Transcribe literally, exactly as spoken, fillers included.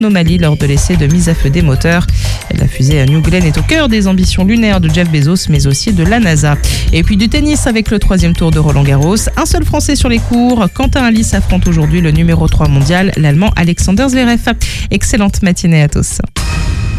anomalie lors de l'essai de mise à feu des moteurs. La fusée New Glenn est au cœur des ambitions lunaires de Jeff Bezos, mais aussi de la NASA. Et puis du tennis avec le troisième tour de Roland-Garros. Un seul Français sur les cours. Quentin Halys affronte aujourd'hui le numéro trois mondial, l'Allemand Alexander Zverev. Excellente matinée à tous.